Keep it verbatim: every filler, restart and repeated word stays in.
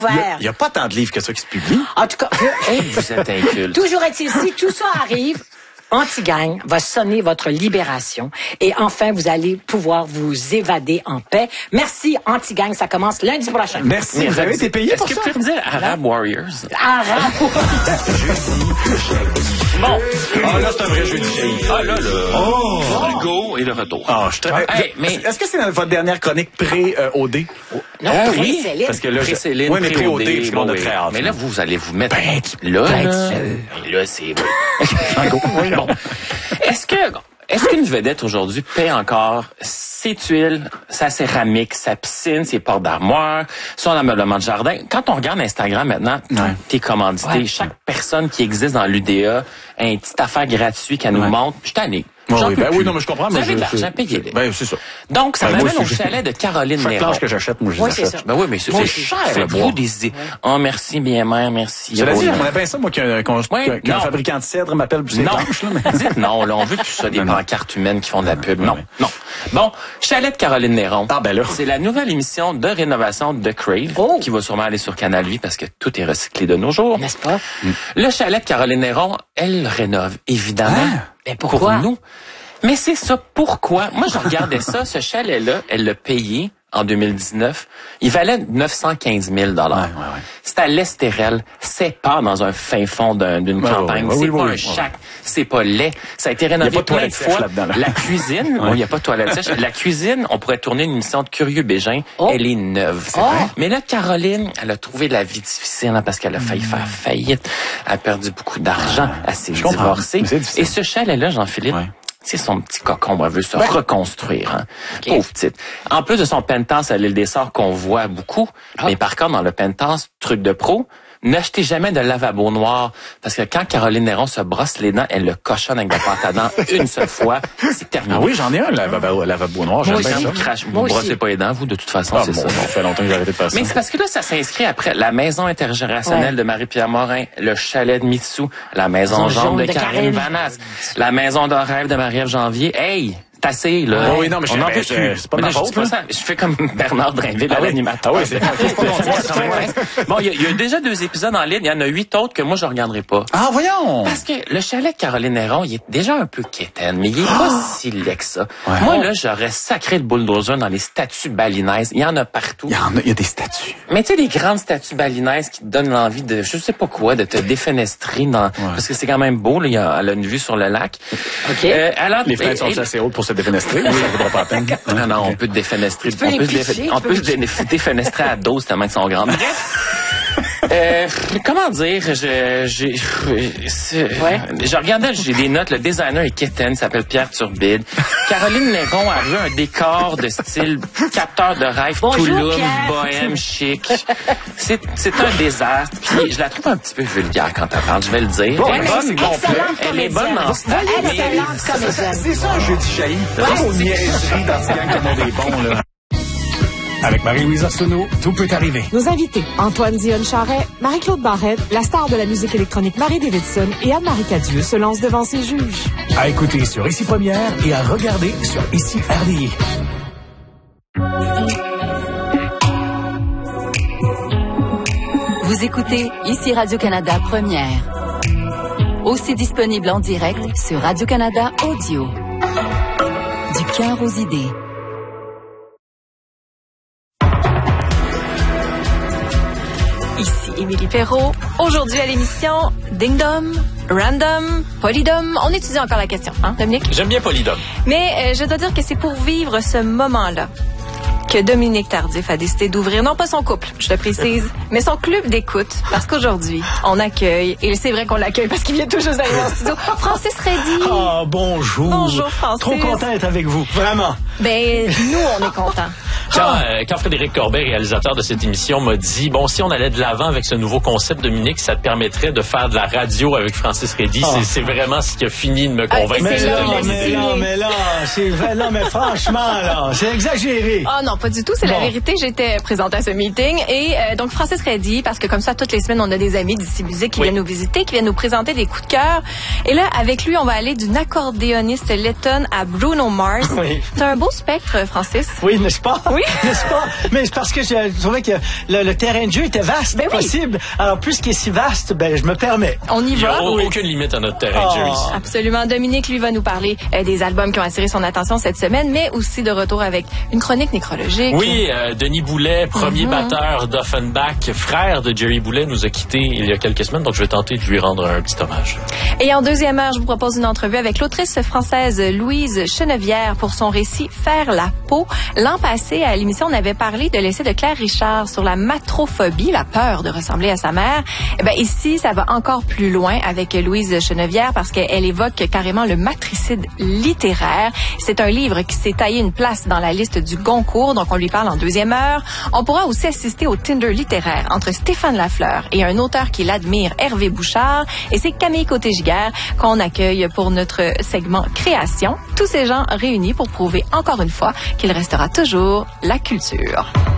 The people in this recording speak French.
Il n'y a, a pas tant de livres que ça qui se publient. En tout cas, hey, vous êtes inculte. Toujours est-il, si tout ça arrive, Anti-Gang va sonner votre libération et enfin, vous allez pouvoir vous évader en paix. Merci, Anti-Gang. Ça commence lundi prochain. Merci. Mais vous avez été payé pour ça? Est-ce que vous pouvez me dire Arab Warriors? Arab Bon. Ah, là, c'est un vrai jeudi shake. Ah, là, là. Oh! Le go et le retour. Ah, je te... Hey, mais... Est-ce que c'est dans votre dernière chronique pré-O D? Non, ah, pré oui. Céline. Parce que là, Pré-Céline, oui, mais pré-O D, pré-O D, parce qu'on a oui. très hâte. Mais là, vous allez vous mettre Ben, là, ben, là, sûr. là, c'est bon. Est-ce que est-ce qu'une vedette aujourd'hui paie encore ses tuiles, sa céramique, sa piscine, ses portes d'armoire, son ameublement de jardin? Quand on regarde Instagram maintenant, Ouais. tout est commandité. Ouais. Chaque personne qui existe dans l'U D A a une petite affaire gratuite qu'elle nous Ouais. montre. Je suis tanné. Oui, J'en oui, peux ben plus. oui, non, mais je comprends. Vous mais avez je- de l'argent, je- payez-les. Ben, c'est ça. Donc, ça Ben, moi m'amène au aussi, je- chalet de Caroline Chaque Néron. planche que j'achète, moi, je les Oui, c'est achète. ça. Ben oui, mais c'est Moi c'est aussi. cher. le Faites-vous bois. des idées. Oh, merci, bien mère, merci. Cela dit, Oh, j'aimerais bien ça, moi, qu'un qu'un- Ouais, qu'un- qu'un non. fabricant de cèdre m'appelle pour ses Non, planches, là. Mais... dites non, là, on veut plus ça, des Non, non. pancartes humaines qui font de la pub. Ouais, Non, ouais. non. Bon, Chalet de Caroline Néron. Ah, ben là. C'est la nouvelle émission de rénovation de Crave, Oh. qui va sûrement aller sur Canal Vie parce que tout est recyclé de nos jours. N'est-ce pas? Le Chalet de Caroline Néron, elle le rénove, évidemment. Ah. Ben pourquoi? Pour nous. Mais c'est ça, pourquoi? Moi, je regardais ça, ce chalet-là, elle l'a payé en deux mille dix-neuf. Il valait neuf cent quinze mille dollars. Ouais, ouais, ouais. C'est à l'Estérel. C'est pas dans un fin fond d'un- d'une Ouais, campagne. ouais, ouais, c'est oui, pas oui, un oui, chac. C'est pas laid. Ça a été rénové Il y a pas de plein de toilette sèche fois. là-dedans, là. La cuisine, bon, il n'y a pas de toilette sèche. La cuisine, on pourrait tourner une émission de Curieux Bégin. Oh. Elle est neuve. Oh. vrai? Mais là, Caroline, elle a trouvé la vie difficile hein, parce qu'elle a failli faire faillite. Elle a perdu beaucoup d'argent. Elle s'est Je comprends. divorcée. Mais c'est difficile. Et ce chalet-là, Jean-Philippe, Ouais. c'est son petit cocon, elle veut se Ben. reconstruire. Hein. Pauvre petite. En plus de son penthouse à l'île des Sœurs qu'on voit beaucoup, Ah. mais par contre, dans le penthouse, truc de pro, n'achetez jamais de lavabo noir. Parce que quand Caroline Néron se brosse les dents, elle le cochonne avec de la pâte à dents une seule fois. C'est terminé. Ah oui, j'en ai un, lavabo, lavabo noir. J'aime Moi bien aussi, ça. je crache. Vous Moi ne aussi. brossez pas les dents, vous, de toute façon, Ah, c'est bon, ça. ça fait longtemps que j'ai arrêté de faire ça. Mais c'est parce que là, ça s'inscrit après la maison intergénérationnelle Ouais. de Marie-Pierre Morin, le chalet de Mitsou, la maison Maison jaune de, de Karine Karine. Vanasse, la maison de rêve de Marie-Ève Janvier. Hey! C'est assez, là. Ah oui, non, mais je- on n'en ben, peut je- plus. c'est pas Mais ma là, je faute, dis pas là. ça. Je fais comme Bernard Drinville Ah à oui. l'animateur. Ah oui, c'est Bon, il y, a- il y a déjà deux épisodes en ligne. Il y en a huit autres que moi, je regarderai pas. Ah, voyons! Parce que le chalet de Caroline Néron, il est déjà un peu quétaine, mais il est pas si laid que ça. Ouais. Moi, là, j'aurais sacré le bulldozer dans les statues balinaises. Il y en a partout. Il y en a, il y a des statues. Mais tu sais, les grandes statues balinaises qui te donnent l'envie de, je sais pas quoi, de te défenestrer dans, parce que c'est quand même beau, là, il y a, elle a une vue sur le lac. OK. Euh, alors, Les fenêtres et- sont assez hautes pour se défenestrer. Ça vaudra pas la peine. non, non, on peut te défenestrer. peux on les peut, se picher, dé- tu on peux peut se les dé- défenestrer à dose tellement qu'ils sont grandes. Bref. Euh, comment dire, je, j'ai, c'est- Ouais. je regardais, j'ai des notes, le designer est quétaine, il s'appelle Pierre Turbide. Caroline Néron a vu un décor de style capteur de rêve, Bonjour, Toulouse, Pierre. bohème, chic. C'est, c'est un désastre. Puis je la trouve un petit peu vulgaire quand elle parle, je vais le dire. Bon, elle est ben, bonne, c'est bon, excellente elle est bonne comédienne. en stand, mais Excellente comédienne. C'est ça un jeudi chahi. C'est aux niaiseries dans ce gang que le monde est bon, là. Avec Marie-Louise Arsenault, tout peut arriver. Nos invités, Antoine Dionne-Charret, Marie-Claude Barrette, la star de la musique électronique Marie Davidson et Anne-Marie Cadieux se lancent devant ses juges. À écouter sur Ici Première et à regarder sur Ici R D I. Vous écoutez Ici Radio-Canada Première. Aussi disponible en direct sur Radio-Canada Audio. Du cœur aux idées. Ici Émilie Perrault. Aujourd'hui à l'émission Ding Dom, Random, Polydom. On étudie encore la question, hein, Dominique? j'aime bien Polydom. Mais euh, je dois dire que c'est pour vivre ce moment-là que Dominique Tardif a décidé d'ouvrir, non pas son couple, je le précise, mais son club d'écoute. Parce qu'aujourd'hui, on accueille, et c'est vrai qu'on l'accueille parce qu'il vient tout juste d'arriver en studio, Francis Reddy. Ah, bonjour. Bonjour, Francis. Trop content d'être avec vous, vraiment. Ben, nous, on est contents. Quand, euh, quand Frédéric Corbet, réalisateur de cette émission, m'a dit, bon, si on allait de l'avant avec ce nouveau concept, Dominique, ça te permettrait de faire de la radio avec Francis Reddy. Ah. C'est, c'est vraiment ce qui a fini de me convaincre. mais Mais c'est là, là qu'il a mais signé. là, mais là, c'est vrai, non, mais franchement, là, c'est exagéré. Ah non, pas du tout, c'est la Bon. vérité. J'étais présente à ce meeting et euh, donc Francis Reddy, parce que comme ça, toutes les semaines, on a des amis d'ici musique qui Oui. viennent nous visiter, qui viennent nous présenter des coups de cœur. Et là, avec lui, on va aller d'une accordéoniste lettonne à Bruno Mars. Oui. T'as un beau spectre, Francis. Oui, n'est-ce pas? Oui. Oui. N'est-ce pas? Mais c'est parce que je trouvais que le, le terrain de jeu était vaste, ben oui. possible. Alors, puisqu'il est si vaste, ben, je me permets. On y Il n'y a va. au- Oui. aucune limite à notre terrain de jeu Oh. ici. Absolument. Dominique, lui, va nous parler euh, des albums qui ont attiré son attention cette semaine, mais aussi de retour avec une chronique nécrologique. Oui, euh, Denis Boulet, premier Mm-hmm. batteur d'Offenbach, frère de Jerry Boulet, nous a quittés il y a quelques semaines, donc je vais tenter de lui rendre un petit hommage. Et en deuxième heure, je vous propose une entrevue avec l'autrice française Louise Chenevière pour son récit Faire la peau. L'an passé, à l'émission, on avait parlé de l'essai de Claire Richard sur la matrophobie, la peur de ressembler à sa mère. Eh ben, ici, ça va encore plus loin avec Louise Chenevière parce qu'elle évoque carrément le matricide littéraire. C'est un livre qui s'est taillé une place dans la liste du Goncourt, donc on lui parle en deuxième heure. On pourra aussi assister au Tinder littéraire entre Stéphane Lafleur et un auteur qu'il admire, Hervé Bouchard, et c'est Camille Côté-Giguère qu'on accueille pour notre segment Création. Tous ces gens réunis pour prouver encore une fois qu'il restera toujours la culture.